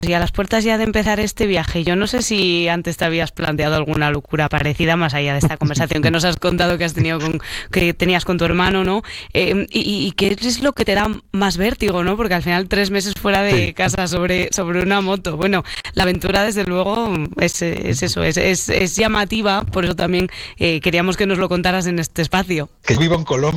Y a las puertas ya de empezar este viaje, yo no sé si antes te habías planteado alguna locura parecida, más allá de esta conversación que nos has contado que has tenido que tenías con tu hermano, ¿no? Y qué es lo que te da más vértigo, ¿no? Porque al final 3 meses fuera de casa sobre una moto. Bueno, la aventura desde luego es eso, es llamativa, por eso también queríamos que nos lo contaras en este espacio. Que vivo en Colombia.